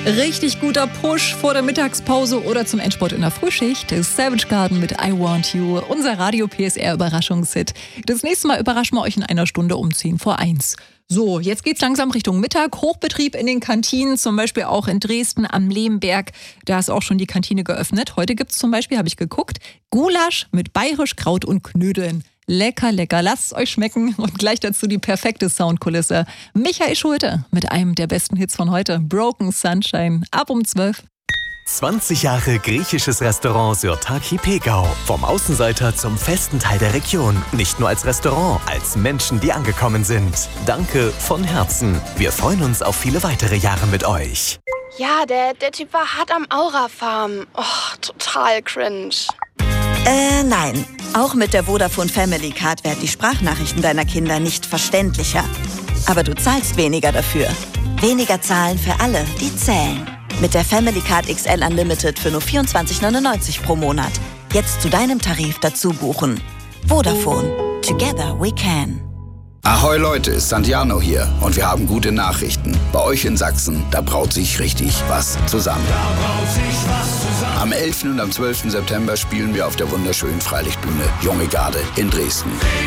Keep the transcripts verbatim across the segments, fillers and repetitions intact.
Richtig guter Push vor der Mittagspause oder zum Endsport in der Frühschicht ist Savage Garden mit I Want You, unser Radio-P S R-Überraschungshit. Das nächste Mal überraschen wir euch in einer Stunde um zehn vor eins. So, jetzt geht's langsam Richtung Mittag. Hochbetrieb in den Kantinen, zum Beispiel auch in Dresden am Lehmberg. Da ist auch schon die Kantine geöffnet. Heute gibt's zum Beispiel, habe ich geguckt, Gulasch mit Bayerisch Kraut und Knödeln. Lecker, lecker, lasst es euch schmecken. Und gleich dazu die perfekte Soundkulisse. Michael Schulte mit einem der besten Hits von heute, Broken Sunshine, ab um zwölf. zwanzig Jahre griechisches Restaurant Sirtaki Pekau. Vom Außenseiter zum festen Teil der Region. Nicht nur als Restaurant, als Menschen, die angekommen sind. Danke von Herzen. Wir freuen uns auf viele weitere Jahre mit euch. Ja, der, der Typ war hart am Aura-Farm. Oh, total cringe. Äh, nein. Auch mit der Vodafone Family Card werden die Sprachnachrichten deiner Kinder nicht verständlicher. Aber du zahlst weniger dafür. Weniger zahlen für alle, die zählen. Mit der Family Card X L Unlimited für nur vierundzwanzig neunundneunzig pro Monat. Jetzt zu deinem Tarif dazu buchen. Vodafone. Together we can. Ahoi Leute, Santiano hier und wir haben gute Nachrichten. Bei euch in Sachsen, da braut sich richtig was zusammen. Am elften und am zwölften September spielen wir auf der wunderschönen Freilichtbühne Junge Garde in Dresden.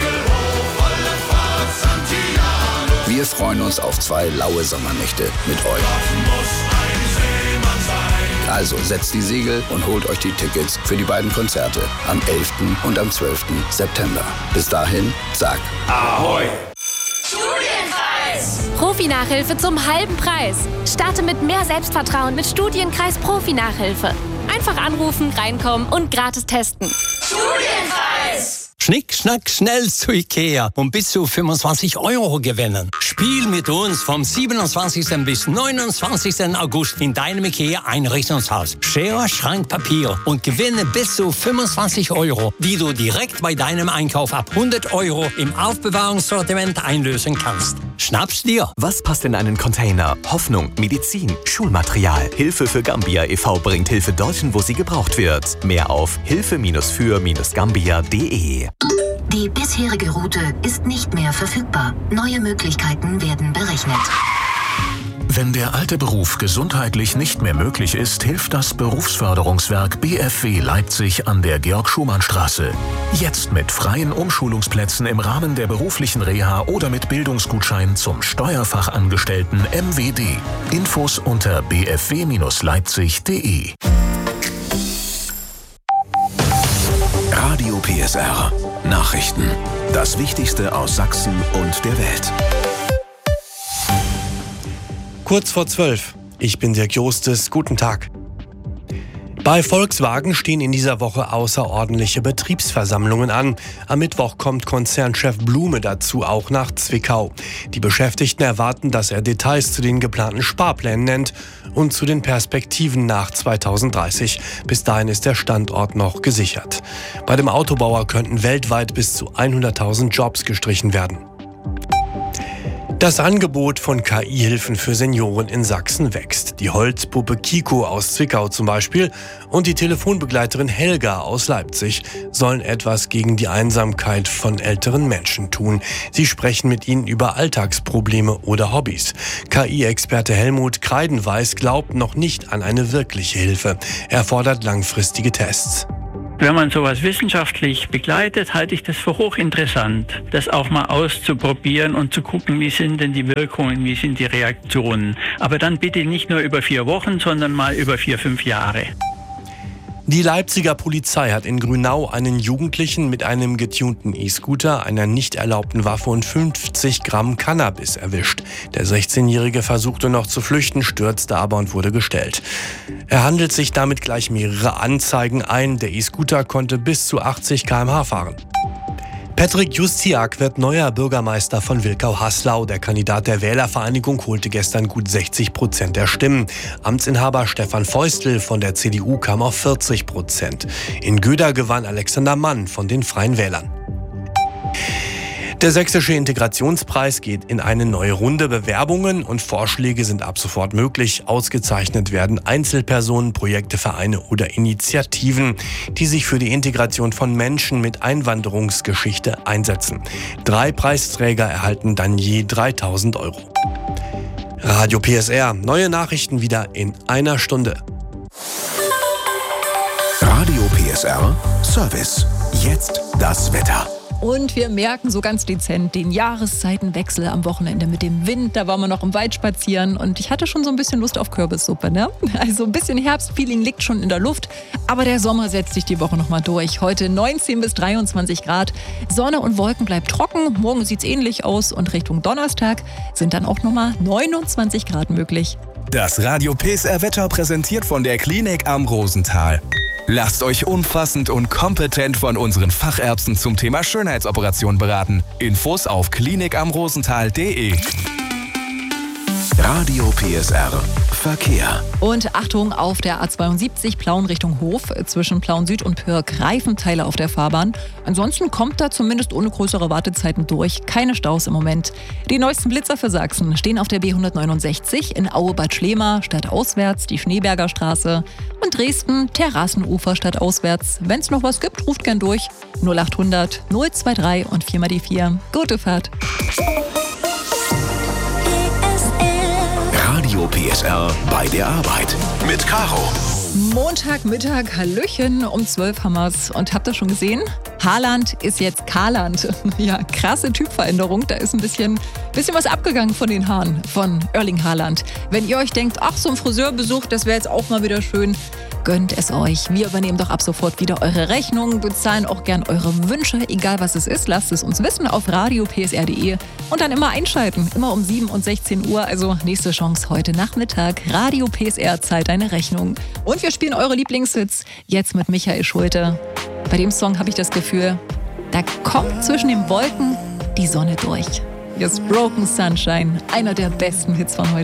Wir freuen uns auf zwei laue Sommernächte mit euch. Also setzt die Segel und holt euch die Tickets für die beiden Konzerte am elften und am zwölften September. Bis dahin, sag Ahoi! Studienkreis! Profi-Nachhilfe zum halben Preis. Starte mit mehr Selbstvertrauen mit Studienkreis Profi-Nachhilfe. Einfach anrufen, reinkommen und gratis testen. Studienkreis! Schnick, schnack, schnell zu Ikea und bis zu fünfundzwanzig Euro gewinnen. Spiel mit uns vom siebenundzwanzigsten bis neunundzwanzigsten August in deinem Ikea-Einrichtungshaus. Schere, Schrank, Papier und gewinne bis zu fünfundzwanzig Euro, die du direkt bei deinem Einkauf ab hundert Euro im Aufbewahrungssortiment einlösen kannst. Schnapp's dir! Was passt in einen Container? Hoffnung, Medizin, Schulmaterial. Hilfe für Gambia e V bringt Hilfe dorthin, wo sie gebraucht wird. Mehr auf hilfe für gambia punkt de. Die bisherige Route ist nicht mehr verfügbar. Neue Möglichkeiten werden berechnet. Wenn der alte Beruf gesundheitlich nicht mehr möglich ist, hilft das Berufsförderungswerk B F W Leipzig an der Georg-Schumann-Straße. Jetzt mit freien Umschulungsplätzen im Rahmen der beruflichen Reha oder mit Bildungsgutschein zum Steuerfachangestellten M W D. Infos unter b f w leipzig punkt de. Radio P S R. Nachrichten. Das Wichtigste aus Sachsen und der Welt. Kurz vor zwölf. Ich bin Dirk Jostes. Guten Tag. Bei Volkswagen stehen in dieser Woche außerordentliche Betriebsversammlungen an. Am Mittwoch kommt Konzernchef Blume dazu, auch nach Zwickau. Die Beschäftigten erwarten, dass er Details zu den geplanten Sparplänen nennt und zu den Perspektiven nach zweitausenddreißig. Bis dahin ist der Standort noch gesichert. Bei dem Autobauer könnten weltweit bis zu hunderttausend Jobs gestrichen werden. Das Angebot von K I-Hilfen für Senioren in Sachsen wächst. Die Holzpuppe Kiko aus Zwickau zum Beispiel und die Telefonbegleiterin Helga aus Leipzig sollen etwas gegen die Einsamkeit von älteren Menschen tun. Sie sprechen mit ihnen über Alltagsprobleme oder Hobbys. K I-Experte Helmut Kreidenweiß glaubt noch nicht an eine wirkliche Hilfe. Er fordert langfristige Tests. Wenn man sowas wissenschaftlich begleitet, halte ich das für hochinteressant, das auch mal auszuprobieren und zu gucken, wie sind denn die Wirkungen, wie sind die Reaktionen. Aber dann bitte nicht nur über vier Wochen, sondern mal über vier, fünf Jahre. Die Leipziger Polizei hat in Grünau einen Jugendlichen mit einem getunten E-Scooter, einer nicht erlaubten Waffe und fünfzig Gramm Cannabis erwischt. Der sechzehnjährige versuchte noch zu flüchten, stürzte aber und wurde gestellt. Er handelt sich damit gleich mehrere Anzeigen ein. Der E-Scooter konnte bis zu achtzig Kilometer pro Stunde fahren. Patrick Justiak wird neuer Bürgermeister von Wilkau-Haslau. Der Kandidat der Wählervereinigung holte gestern gut sechzig Prozent der Stimmen. Amtsinhaber Stefan Feustl von der C D U kam auf vierzig Prozent. In Göda gewann Alexander Mann von den Freien Wählern. Der Sächsische Integrationspreis geht in eine neue Runde. Bewerbungen und Vorschläge sind ab sofort möglich. Ausgezeichnet werden Einzelpersonen, Projekte, Vereine oder Initiativen, die sich für die Integration von Menschen mit Einwanderungsgeschichte einsetzen. Drei Preisträger erhalten dann je dreitausend Euro. Radio P S R, neue Nachrichten wieder in einer Stunde. Radio P S R Service. Jetzt das Wetter. Und wir merken so ganz dezent den Jahreszeitenwechsel am Wochenende mit dem Wind. Da waren wir noch im Wald spazieren und ich hatte schon so ein bisschen Lust auf Kürbissuppe, ne? Also ein bisschen Herbstfeeling liegt schon in der Luft, aber der Sommer setzt sich die Woche nochmal durch. Heute neunzehn bis dreiundzwanzig Grad, Sonne und Wolken bleibt trocken. Morgen sieht's ähnlich aus und Richtung Donnerstag sind dann auch nochmal neunundzwanzig Grad möglich. Das Radio P S R Wetter präsentiert von der Klinik am Rosenthal. Lasst euch umfassend und kompetent von unseren Fachärzten zum Thema Schönheitsoperation beraten. Infos auf klinik am rosenthal punkt de. Radio P S R Verkehr. Und Achtung, auf der A zweiundsiebzig Plauen Richtung Hof, zwischen Plauen Süd und Pürg Reifenteile auf der Fahrbahn. Ansonsten kommt da zumindest ohne größere Wartezeiten durch. Keine Staus im Moment. Die neuesten Blitzer für Sachsen stehen auf der B hundertneunundsechzig in Aue-Bad Schlema, stadtauswärts, die Schneeberger Straße. Und Dresden, Terrassenufer stadtauswärts. Wenn es noch was gibt, ruft gern durch. null achthundert null drei und vier mal die vier. Gute Fahrt. Radio P S R bei der Arbeit mit Caro. Montagmittag, Hallöchen, um zwölf haben wir's. Und habt ihr schon gesehen? Haaland ist jetzt Karland. Ja, krasse Typveränderung. Da ist ein bisschen, bisschen was abgegangen von den Haaren von Erling Haaland. Wenn ihr euch denkt, ach, so ein Friseurbesuch, das wäre jetzt auch mal wieder schön, gönnt es euch. Wir übernehmen doch ab sofort wieder eure Rechnungen, bezahlen auch gern eure Wünsche, egal was es ist. Lasst es uns wissen auf radio p s r punkt de und dann immer einschalten, immer um sieben und sechzehn Uhr. Also nächste Chance heute Nachmittag. Radio P S R zahlt deine Rechnung. Und wir spielen eure Lieblingshits jetzt mit Michael Schulte. Bei dem Song habe ich das Gefühl, da kommt zwischen den Wolken die Sonne durch. Hier ist Broken Sunshine, einer der besten Hits von heute.